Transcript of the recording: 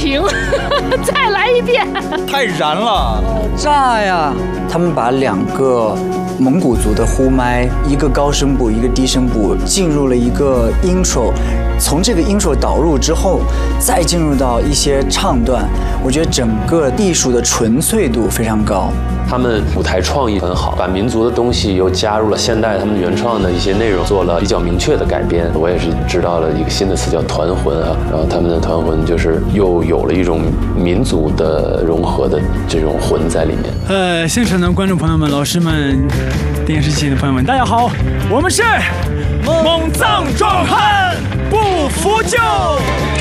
行，再来一遍， 太燃了， 炸呀！他们把2个蒙古族的呼麦，一个高声部，一个低声部，进入了一个 intro， 从这个 intro 导入之后，再进入到一些唱段，我觉得整个艺术的纯粹度非常高。 他们舞台创意很好，把民族的东西又加入了现代他们原创的一些内容，做了比较明确的改编。我也是知道了一个新的词叫团魂啊，然后他们的团魂就是又有了一种民族的融合的这种魂在里面。 现场的观众朋友们、老师们、电视机前的朋友们，大家好，我们是猛藏壮汉不服就。